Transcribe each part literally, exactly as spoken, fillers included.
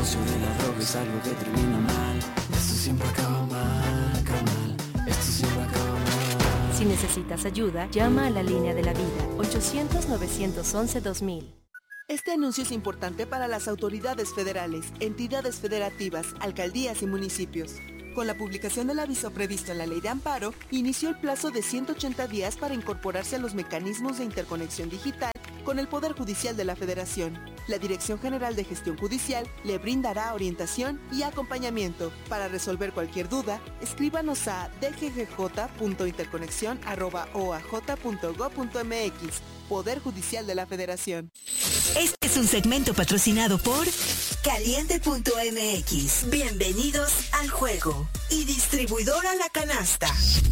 negocio de la droga es algo que termina mal. Esto siempre acaba mal, carnal. Esto siempre acaba mal. Si necesitas ayuda, llama a la línea de la vida, ochocientos, novecientos once, dos mil. Este anuncio es importante para las autoridades federales, entidades federativas, alcaldías y municipios. Con la publicación del aviso previsto en la Ley de Amparo, inició el plazo de ciento ochenta días para incorporarse a los mecanismos de interconexión digital con el Poder Judicial de la Federación. La Dirección General de Gestión Judicial le brindará orientación y acompañamiento. Para resolver cualquier duda, escríbanos a d g g j punto interconexión arroba o a j punto gob punto m x, Poder Judicial de la Federación. Este es un segmento patrocinado por Caliente punto m x. Bienvenidos al juego. Y Distribuidora La Canasta.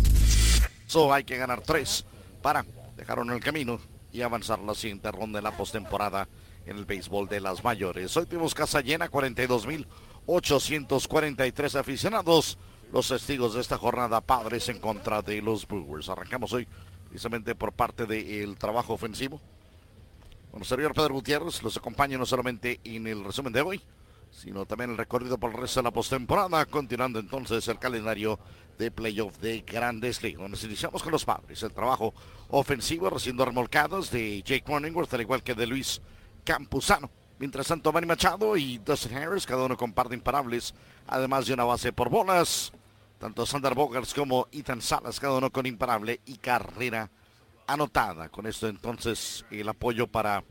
So, hay que ganar tres para dejarlo en el camino y avanzar la siguiente ronda de la postemporada en el béisbol de las mayores. Hoy tuvimos casa llena, cuarenta y dos mil ochocientos cuarenta y tres aficionados, los testigos de esta jornada, Padres en contra de los Brewers. Arrancamos hoy precisamente por parte del trabajo ofensivo. Bueno, servidor Pedro Gutiérrez los acompaña no solamente en el resumen de hoy, sino también el recorrido por el resto de la postemporada, continuando entonces el calendario de playoff de Grandes Ligas. Nos iniciamos con los Padres, el trabajo ofensivo recibiendo remolcadas de Jake Cronenworth, al igual que de Luis Campuzano. Mientras tanto, Manny Machado y Dustin Harris, cada uno con par de imparables, además de una base por bolas. Tanto Sander Bogaerts como Ethan Salas, cada uno con imparable y carrera anotada. Con esto entonces el apoyo para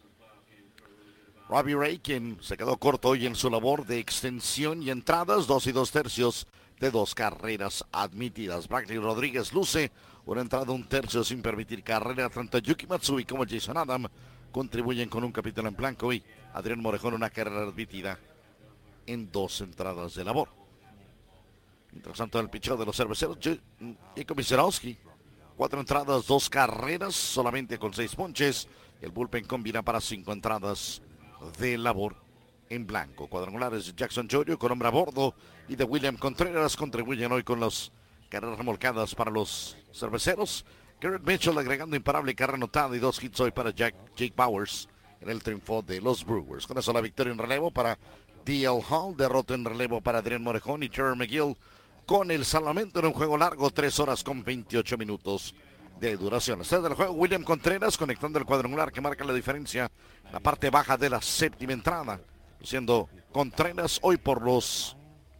Robbie Ray, quien se quedó corto hoy en su labor de extensión y entradas, dos y dos tercios de dos carreras admitidas. Bradley Rodríguez luce una entrada, un tercio sin permitir carrera. Tanto Yuki Matsui como Jason Adam contribuyen con un capítulo en blanco y Adrián Morejón una carrera admitida en dos entradas de labor. Mientras tanto, el picheo de los cerveceros, Jacob Misiorowski, cuatro entradas, dos carreras, solamente con seis ponches. El bullpen combina para cinco entradas de labor en blanco. Cuadrangulares de Jackson Jorio con hombre a bordo y de William Contreras contribuyen hoy con las carreras remolcadas para los cerveceros. Garrett Mitchell agregando imparable carrera anotada y dos hits hoy para Jack, Jake Bowers en el triunfo de los Brewers. Con eso la victoria en relevo para D L Hall, derrota en relevo para Adrián Morejón y Terry McGill con el salvamento en un juego largo, tres horas con veintiocho minutos de duración. Este del juego, William Contreras conectando el cuadrangular que marca la diferencia en la parte baja de la séptima entrada, siendo Contreras hoy por los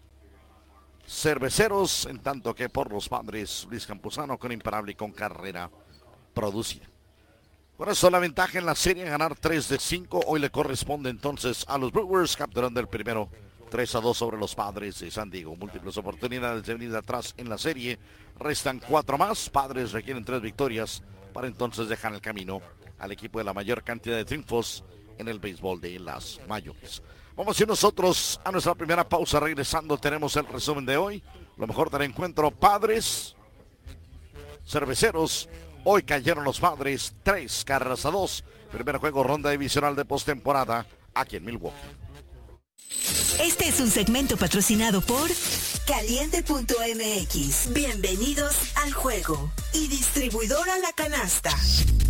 cerveceros, en tanto que por los Padres, Luis Campuzano con imparable y con carrera producida. Por eso la ventaja en la serie, ganar tres de cinco, hoy le corresponde entonces a los Brewers, capturando el primero tres a dos sobre los Padres de San Diego. Múltiples oportunidades de venir de atrás en la serie, restan cuatro más. Padres requieren tres victorias para entonces dejar el camino al equipo de la mayor cantidad de triunfos en el béisbol de las mayores. Vamos a ir nosotros a nuestra primera pausa. Regresando tenemos el resumen de hoy, lo mejor del encuentro. Padres, cerveceros, hoy cayeron los Padres tres carreras a dos. Primer juego, ronda divisional de postemporada aquí en Milwaukee. Este es un segmento patrocinado por Caliente punto m x. Bienvenidos al juego. Y Distribuidora La Canasta.